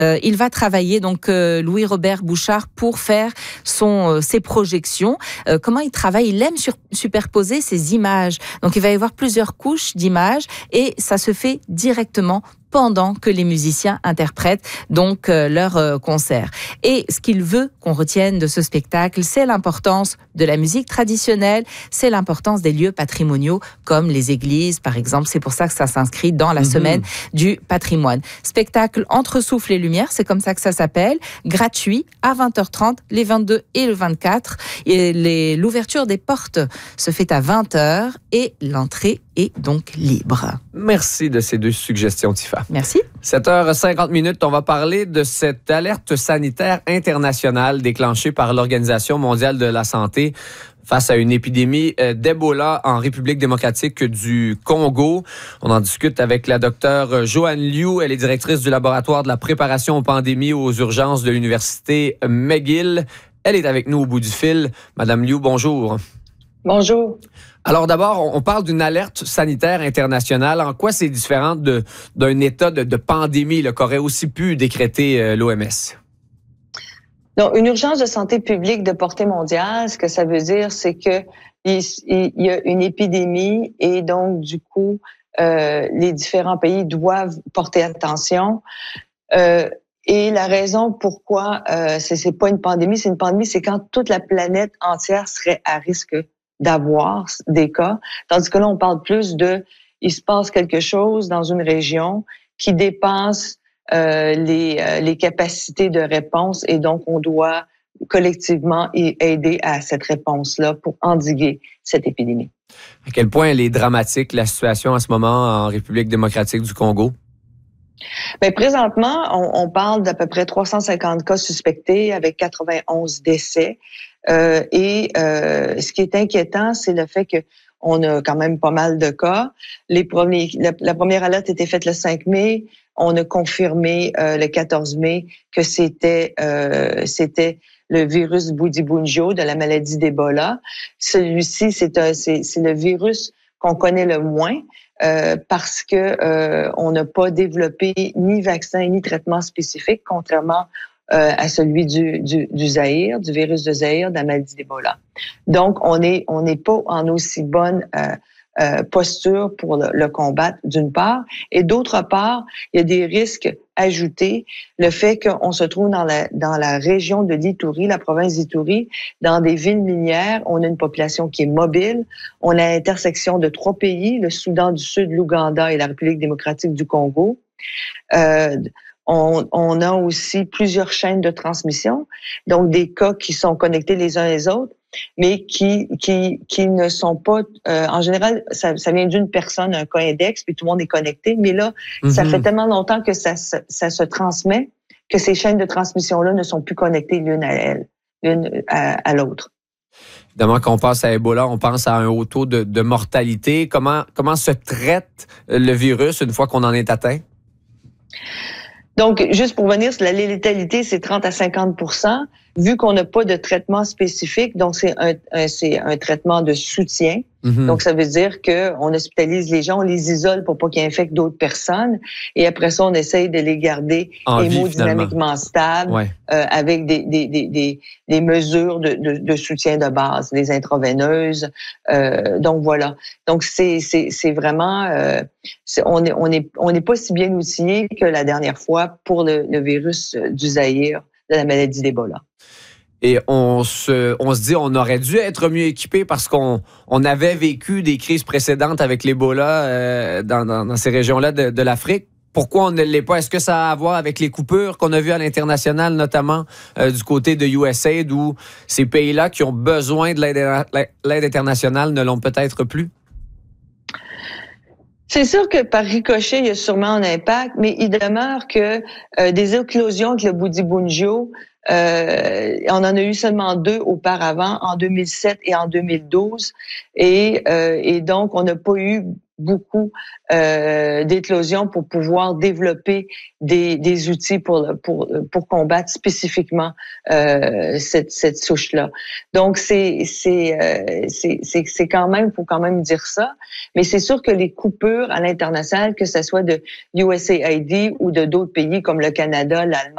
Il va travailler, donc Louis-Robert Bouchard, pour faire ses projections. Comment il travaille? Il aime superposer ces images. Donc il va y avoir plusieurs couches d'images et ça se fait directement pendant que les musiciens interprètent donc leur concert. Et ce qu'il veut qu'on retienne de ce spectacle, c'est l'importance de la musique traditionnelle, c'est l'importance des lieux patrimoniaux comme les églises, par exemple. C'est pour ça que ça s'inscrit dans la semaine du patrimoine. Spectacle Entre souffle et lumière, c'est comme ça que ça s'appelle, gratuit à 20h30, les 22 et le 24. Et l'ouverture des portes se fait à 20h et l'entrée est donc libre. Merci de ces deux suggestions, Tifa. Merci. 7h50, on va parler de cette alerte sanitaire internationale déclenchée par l'Organisation mondiale de la santé face à une épidémie d'Ebola en République démocratique du Congo. On en discute avec la docteure Joanne Liu. Elle est directrice du laboratoire de la préparation aux pandémies aux urgences de l'Université McGill. Elle est avec nous au bout du fil. Madame Liu, bonjour. Bonjour. Alors d'abord, on parle d'une alerte sanitaire internationale. En quoi c'est différent d'un état de pandémie qu'aurait aussi pu décréter l'OMS? Donc, une urgence de santé publique de portée mondiale, ce que ça veut dire, c'est que il y a une épidémie et donc, du coup, les différents pays doivent porter attention. Et la raison pourquoi c'est pas une pandémie, c'est quand toute la planète entière serait à risque d'avoir des cas. Tandis que là, on parle plus il se passe quelque chose dans une région qui dépasse les capacités de réponse et donc on doit collectivement aider à cette réponse-là pour endiguer cette épidémie. À quel point elle est dramatique, la situation en ce moment en République démocratique du Congo? Bien, présentement, on parle d'à peu près 350 cas suspectés avec 91 décès. Ce qui est inquiétant, c'est le fait que on a quand même pas mal de cas. La première alerte a été faite le 5 mai. On a confirmé le 14 mai que c'était le virus Bundibugyo de la maladie d'Ebola. Celui-ci, c'est le virus qu'on connaît le moins parce que on n'a pas développé ni vaccin ni traitement spécifique, contrairement à celui du Zaïre, du virus de Zaïre, de la maladie d'Ebola. Donc, on n'est pas en aussi bonne posture pour le combattre, d'une part. Et d'autre part, il y a des risques ajoutés. Le fait qu'on se trouve dans la région de l'Ituri, la province d'Ituri, dans des villes minières, on a une population qui est mobile. On a l'intersection de 3 pays, le Soudan du Sud, l'Ouganda et la République démocratique du Congo. On a aussi plusieurs chaînes de transmission, donc des cas qui sont connectés les uns les autres, mais qui ne sont pas... en général, ça vient d'une personne, un cas index, puis tout le monde est connecté. Mais là, ça fait tellement longtemps que ça se transmet que ces chaînes de transmission-là ne sont plus connectées l'une à l'autre. Évidemment, quand on pense à Ebola, on pense à un haut taux de mortalité. Comment se traite le virus une fois qu'on en est atteint? Donc, juste pour venir, la létalité, c'est 30 à 50%. Vu qu'on n'a pas de traitement spécifique, donc c'est un traitement de soutien. Donc, ça veut dire qu'on hospitalise les gens, on les isole pour pas qu'ils infectent d'autres personnes. Et après ça, on essaye de les garder hémodynamiquement stables avec des mesures de soutien de base, des intraveineuses. Donc, voilà. Donc, c'est vraiment... on n'est pas si bien outillés que la dernière fois pour le virus du Zaïre, de la maladie d'Ebola. Et on se dit on aurait dû être mieux équipé parce qu'on avait vécu des crises précédentes avec l'Ebola dans ces régions-là de l'Afrique. Pourquoi on ne l'est pas? Est-ce que ça a à voir avec les coupures qu'on a vues à l'international, notamment du côté de USAID, où ces pays-là qui ont besoin de l'aide internationale ne l'ont peut-être plus? C'est sûr que par ricochet, il y a sûrement un impact, mais il demeure que des éclosions avec le Bundibugyo, on en a eu seulement 2 auparavant, en 2007 et en 2012. Et donc, on n'a pas eu beaucoup d'éclosions pour pouvoir développer des outils pour combattre spécifiquement cette souche-là. Donc c'est quand même, faut quand même dire ça, mais c'est sûr que les coupures à l'international, que ce soit de USAID ou de d'autres pays comme le Canada, l'Allemagne,